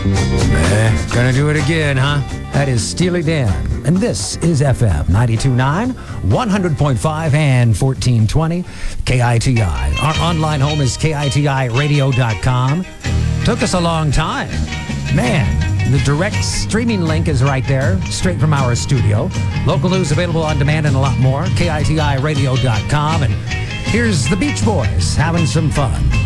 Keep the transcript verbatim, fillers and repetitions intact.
Eh, gonna do it again, huh? That is Steely Dan. And this is F M ninety-two point nine, one hundred point five, and fourteen twenty K I T I. Our online home is K I T I radio dot com. Took us a long time. Man, the direct streaming link is right there, straight from our studio. Local news available on demand and a lot more. K I T I radio dot com. And here's the Beach Boys having some fun.